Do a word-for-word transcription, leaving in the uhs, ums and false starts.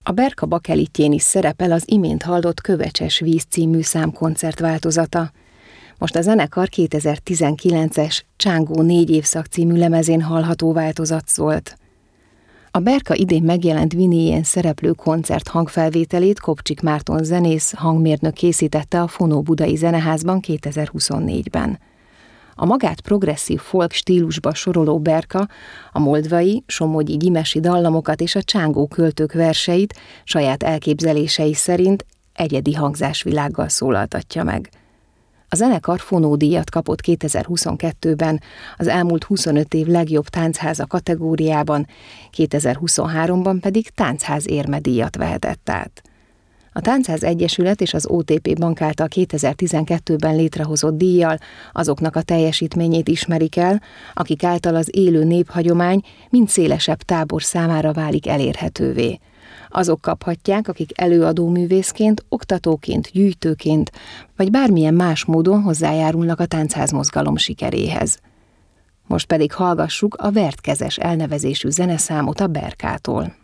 A Berka bakelitjén is szerepel az imént hallott Kövecses víz című számkoncert változata. Most a zenekar kétezer-tizenkilences Csángó négy évszak című lemezén hallható változat szólt. A Berka idén megjelent vinéjén szereplő koncert hangfelvételét Kopcsik Márton zenész, hangmérnök készítette a Fonó Budai Zeneházban kétezer-huszonnégyben. A magát progresszív folk stílusba soroló Berka a moldvai, somogyi gyimesi dallamokat és a Csángó költők verseit saját elképzelései szerint egyedi hangzásvilággal szólaltatja meg. A zenekar fonódíjat kapott kétezer-huszonkettőben, az elmúlt huszonöt év legjobb táncháza kategóriában, kétezer-huszonháromban pedig táncház érmedíjat vehetett át. A Táncház Egyesület és az o té pé Bank által kétezer-tizenkettőben létrehozott díjjal azoknak a teljesítményét ismerik el, akik által az élő néphagyomány mind szélesebb tábor számára válik elérhetővé. Azok kaphatják, akik előadó művészként, oktatóként, gyűjtőként, vagy bármilyen más módon hozzájárulnak a táncházmozgalom sikeréhez. Most pedig hallgassuk a Vertkezes elnevezésű zeneszámot a Berkától.